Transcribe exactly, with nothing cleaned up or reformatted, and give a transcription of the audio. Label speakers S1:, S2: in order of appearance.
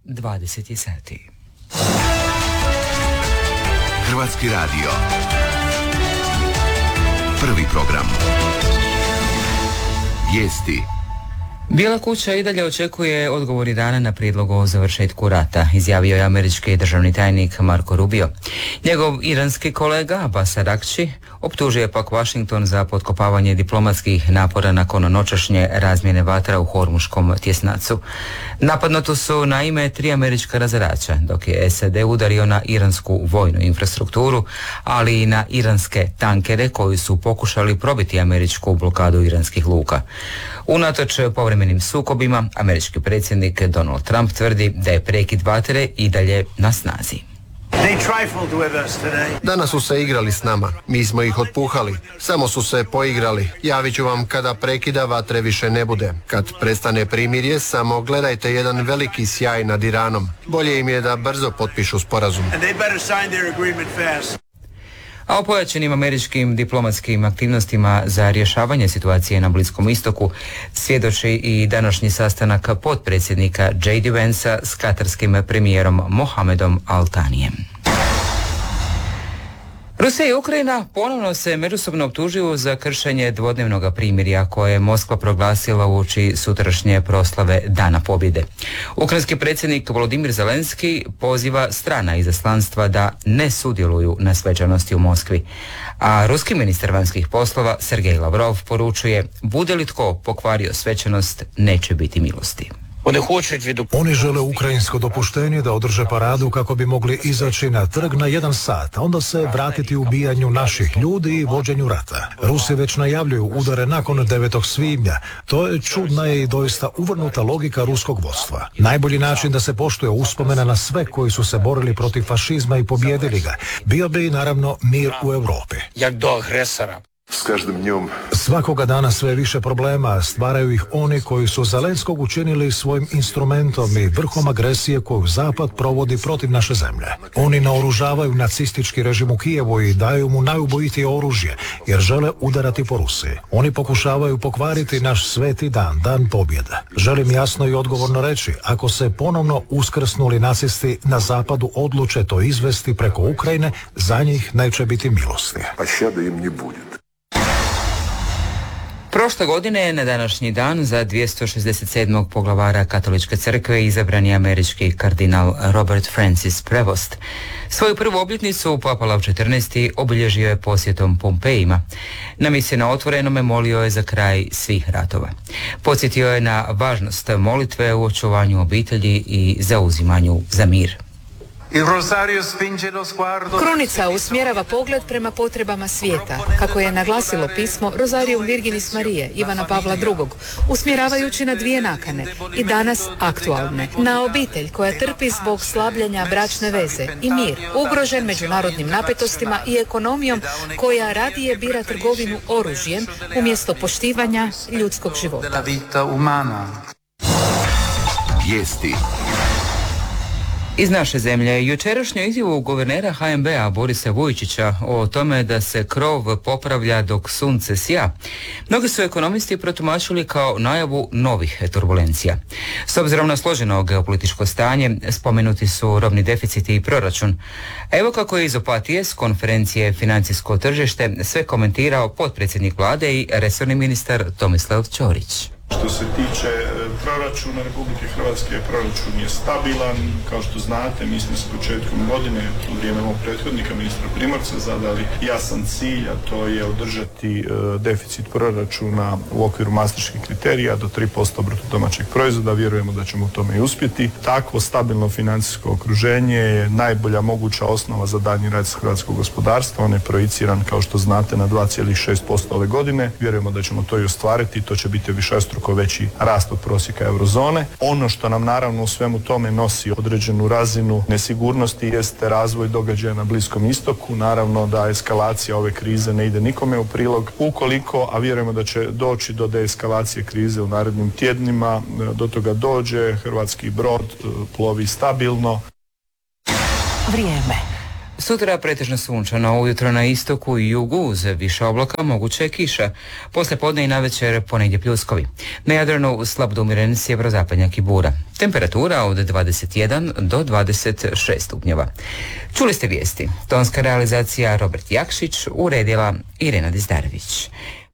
S1: dvadeset sati.
S2: Hrvatski radio. Prvi program. Vijesti.
S1: Bijela kuća i dalje očekuje odgovor Irana na prijedlog o završetku rata, izjavio je američki državni tajnik Marco Rubio. Njegov iranski kolega Abbas Araghči optužio je pak Washington za potkopavanje diplomatskih napora nakon noćašnje razmjene vatra u Hormuškom tjesnacu. Napadnuti su naime tri američka razarača, dok je S A D udario na iransku vojnu infrastrukturu, ali i na iranske tankere koji su pokušali probiti američku blokadu iranskih luka. Unatoč povremenim sukobima, američki predsjednik Donald Trump tvrdi da je prekid vatre i dalje na snazi.
S3: Danas su se igrali s nama, mi smo ih otpuhali, samo su se poigrali. Javit ću vam kada prekida vatre više ne bude. Kad prestane primirje, samo gledajte jedan veliki sjaj nad Iranom. Bolje im je da brzo potpišu sporazum.
S1: A o pojačanim američkim diplomatskim aktivnostima za rješavanje situacije na Bliskom istoku svjedoči i današnji sastanak potpredsjednika J D Vansa s katarskim premijerom Mohamedom Al Thanijem. Rusija i Ukrajina ponovno se međusobno optužuju za kršenje dvodnevnog primirja koje je Moskva proglasila uoči sutrašnje proslave Dana pobjede. Ukrajinski predsjednik Volodimir Zelenski poziva strana izaslanstva da ne sudjeluju na svečanosti u Moskvi, a ruski ministar vanjskih poslova Sergej Lavrov poručuje: bude li tko pokvario svečanost, neće biti milosti.
S4: Oni žele ukrajinsko dopuštenje da održe paradu kako bi mogli izaći na trg na jedan sat, a onda se vratiti ubijanju naših ljudi i vođenju rata. Rusi već najavljuju udare nakon devetog svibnja. To je čudna i doista uvrnuta logika ruskog vodstva. Najbolji način da se poštuje uspomena na sve koji su se borili protiv fašizma i pobjedili ga bio bi naravno mir u Europi.
S5: Jak do agresora.
S4: S každim njom. Svakoga dana sve više problema stvaraju ih oni koji su Zelenskog učinili svojim instrumentom i vrhom agresije koju Zapad provodi protiv naše zemlje. Oni naoružavaju nacistički režim u Kijevu i daju mu najubojitije oružje jer žele udarati po Rusiji. Oni pokušavaju pokvariti naš sveti dan, dan pobjede. Želim jasno i odgovorno reći, ako se ponovno uskrsnuli nacisti na Zapadu odluče to izvesti preko Ukrajine, za njih neće biti milosti.
S6: A šada im ne bude.
S1: Prošle godine na današnji dan za dvjesto šezdeset sedmog poglavara Katoličke crkve izabran je američki kardinal Robert Francis Prevost. Svoju prvu obljetnicu Papa Lav četrnaesti obilježio je posjetom Pompejima. Na misiji na otvorenome molio je za kraj svih ratova. Podsjetio je na važnost molitve u očuvanju obitelji i zauzimanju za mir.
S7: Krunica usmjerava pogled prema potrebama svijeta, kako je naglasilo pismo Rosarium Virginis Marije Ivana Pavla drugog, usmjeravajući na dvije nakane i danas aktualne. Na obitelj koja trpi zbog slabljenja bračne veze i mir, ugrožen međunarodnim napetostima i ekonomijom koja radije bira trgovinu oružjem umjesto poštivanja ljudskog života.
S2: Vijesti.
S1: Iz naše zemlje, jučerašnju izjavu guvernera H N B-a Borisa Vujčića o tome da se krov popravlja dok sunce sja, mnogi su ekonomisti protumačili kao najavu novih turbulencija. S obzirom na složeno geopolitičko stanje, spomenuti su robni deficiti i proračun. Evo kako je iz Opatije s konferencije Financijsko tržište sve komentirao potpredsjednik vlade i resorni ministar Tomislav Ćorić.
S8: Što se tiče proračuna Republike Hrvatske, proračun je stabilan. Kao što znate, mi smo s početkom godine, u vrijeme ovog prethodnika, ministra Primorca, zadali jasan cilj, a to je održati uh, deficit proračuna u okviru maastrichtskih kriterija do tri posto bruto domaćeg proizvoda. Vjerujemo da ćemo u tome i uspjeti. Takvo stabilno financijsko okruženje je najbolja moguća osnova za daljnji rast hrvatskog gospodarstva. On je projiciran, kao što znate, na dva zarez šest posto ove godine. Vjerujemo da ćemo to i ostvariti. To će biti višestruko veći rast od prosjeka eurozone. Ono što nam naravno u svemu tome nosi određenu razinu nesigurnosti jeste razvoj događaja na Bliskom istoku. Naravno da eskalacija ove krize ne ide nikome u prilog. Ukoliko, a vjerujemo da će doći do deeskalacije krize u narednim tjednima, do toga dođe, hrvatski brod plovi stabilno.
S7: Vrijeme.
S1: Sutra pretežno sunčano, ujutro na istoku i jugu uz više obloka moguće je kiša. Poslije podne i navečer ponegdje pljuskovi. Na Jadranu slab do umjeren sjeverozapadnjak i bura. Temperatura od dvadeset jedan do dvadeset šest stupnjeva. Čuli ste vijesti. Tonska realizacija Robert Jakšić, uredila Irena Dizdarević.